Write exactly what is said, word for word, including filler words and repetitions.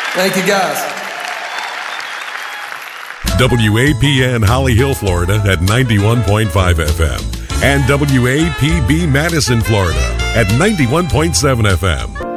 Thank you, guys. W A P N Holly Hill, Florida at ninety-one point five F M and W A P B Madison, Florida at ninety-one point seven F M.